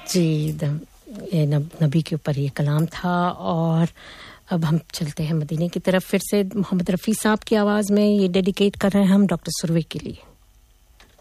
जी, ये नबी के ऊपर ये कलाम था। और अब हम चलते हैं मदीने की तरफ। फिर से मोहम्मद रफ़ी साहब की आवाज़ में ये डेडिकेट कर रहे हैं हम डॉक्टर सुरवे के लिए।